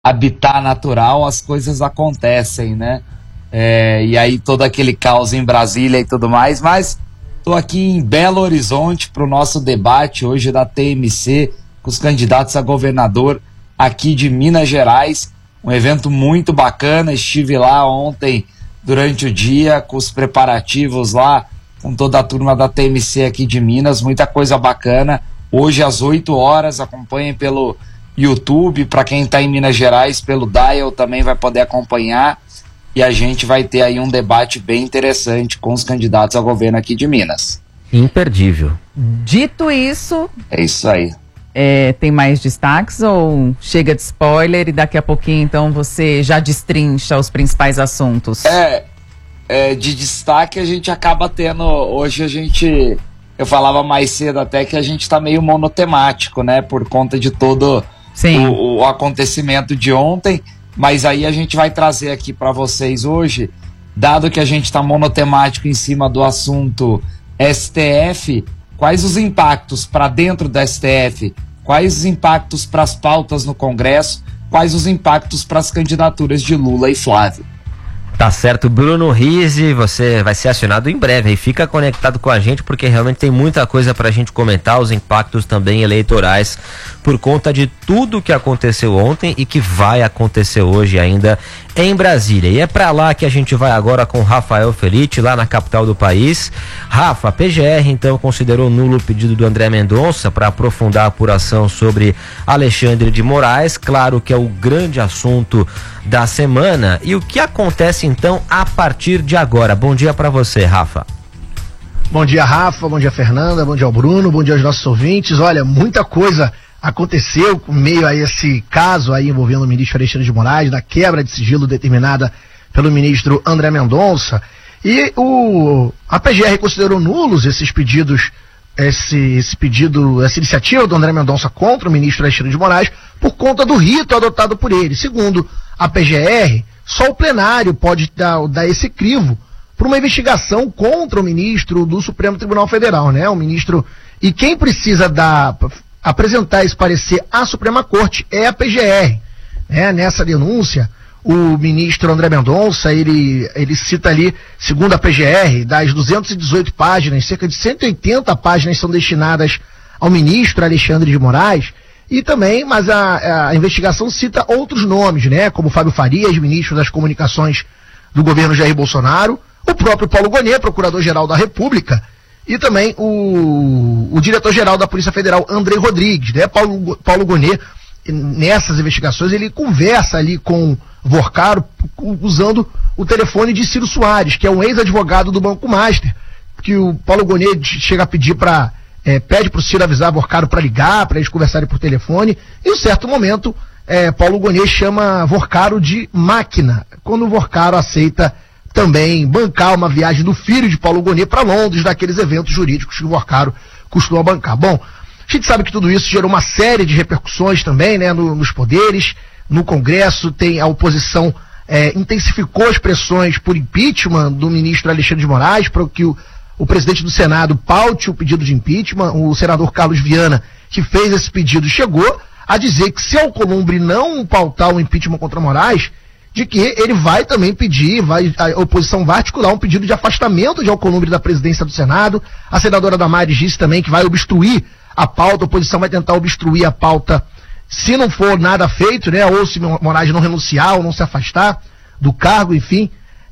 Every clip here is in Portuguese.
habitat natural, as coisas acontecem, né? E aí todo aquele caos em Brasília e tudo mais, mas estou aqui em Belo Horizonte para o nosso debate hoje da TMC com os candidatos a governador aqui de Minas Gerais, um evento muito bacana. Estive lá ontem durante o dia com os preparativos lá, com toda a turma da TMC aqui de Minas, muita coisa bacana. Hoje às 8 horas, acompanhem pelo YouTube, para quem está em Minas Gerais, pelo Dial também vai poder acompanhar, e a gente vai ter aí um debate bem interessante com os candidatos ao governo aqui de Minas. Imperdível. Dito isso... É isso aí. Tem mais destaques ou chega de spoiler e daqui a pouquinho então você já destrincha os principais assuntos? De destaque a gente acaba tendo, hoje eu falava mais cedo até que a gente tá meio monotemático, né, por conta de todo o acontecimento de ontem, mas aí a gente vai trazer aqui para vocês hoje, dado que a gente tá monotemático em cima do assunto STF, quais os impactos para dentro da STF, quais os impactos para as pautas no Congresso, quais os impactos para as candidaturas de Lula e Flávio. Tá certo, Bruno Rizzi, você vai ser acionado em breve aí, fica conectado com a gente porque realmente tem muita coisa pra gente comentar, os impactos também eleitorais por conta de tudo que aconteceu ontem e que vai acontecer hoje ainda em Brasília. E é pra lá que a gente vai agora com Rafael Felitti, lá na capital do país. Rafa, a PGR então considerou nulo o pedido do André Mendonça para aprofundar a apuração sobre Alexandre de Moraes, claro que é o grande assunto da semana. E o que acontece então a partir de agora? Bom dia para você, Rafa. Bom dia, Rafa, bom dia, Fernanda, bom dia ao Bruno, bom dia aos nossos ouvintes. Olha, muita coisa aconteceu com meio a esse caso aí envolvendo o ministro Alexandre de Moraes, da quebra de sigilo determinada pelo ministro André Mendonça. E a PGR considerou nulos esses pedidos, essa iniciativa do André Mendonça contra o ministro Alexandre de Moraes por conta do rito adotado por ele. Segundo a PGR, só o plenário pode dar esse crivo para uma investigação contra o ministro do Supremo Tribunal Federal, né? O ministro, e quem precisa apresentar esse parecer à Suprema Corte é a PGR, né? Nessa denúncia, o ministro André Mendonça, ele cita ali, segundo a PGR, das 218 páginas, cerca de 180 páginas são destinadas ao ministro Alexandre de Moraes, e também, mas a investigação cita outros nomes, né? Como Fábio Farias, ministro das Comunicações do governo Jair Bolsonaro, o próprio Paulo Gonet, procurador-geral da República, e também o diretor-geral da Polícia Federal, Andrei Rodrigues, né? Paulo Gonet, nessas investigações, ele conversa ali com Vorcaro usando o telefone de Ciro Soares, que é um ex-advogado do Banco Master, que o Paulo Gonet chega a pedir pede para o Ciro avisar Vorcaro para ligar, para eles conversarem por telefone, e em um certo momento Paulo Gonet chama Vorcaro de máquina, quando o Vorcaro aceita também bancar uma viagem do filho de Paulo Gonet para Londres, daqueles eventos jurídicos que o Vorcaro costuma bancar. Bom, a gente sabe que tudo isso gerou uma série de repercussões também, né, nos poderes, no Congresso. A oposição intensificou as pressões por impeachment do ministro Alexandre de Moraes, para que o presidente do Senado paute o pedido de impeachment. O senador Carlos Viana, que fez esse pedido, chegou a dizer que se Alcolumbre não pautar o impeachment contra Moraes, de que ele vai também pedir, a oposição vai articular um pedido de afastamento de Alcolumbre da presidência do Senado. A senadora Damares disse também que vai obstruir a pauta, a oposição vai tentar obstruir a pauta se não for nada feito, né, ou se Moraes não renunciar ou não se afastar do cargo, enfim,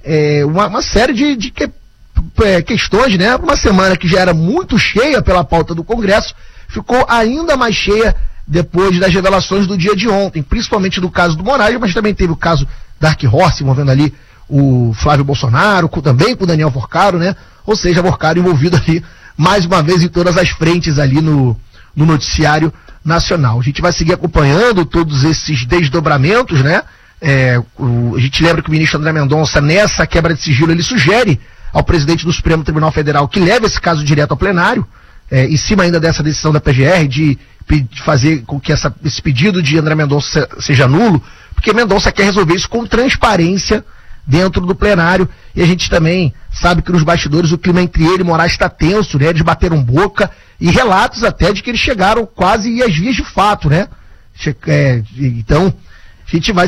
uma série de questões, né? Uma semana que já era muito cheia pela pauta do Congresso, ficou ainda mais cheia depois das revelações do dia de ontem, principalmente do caso do Moraes, mas também teve o caso Dark Horse, envolvendo ali o Flávio Bolsonaro, também com o Daniel Vorcaro, né? Ou seja, Vorcaro envolvido ali, mais uma vez, em todas as frentes ali no noticiário nacional. A gente vai seguir acompanhando todos esses desdobramentos, né? A gente lembra que o ministro André Mendonça, nessa quebra de sigilo, ele sugere ao presidente do Supremo Tribunal Federal que leve esse caso direto ao plenário, em cima ainda dessa decisão da PGR de fazer com que esse pedido de André Mendonça seja nulo, porque Mendonça quer resolver isso com transparência dentro do plenário, e a gente também sabe que nos bastidores o clima entre ele e Moraes está tenso, né? Eles bateram boca, e relatos até de que eles chegaram quase às vias de fato, né? Então, a gente vai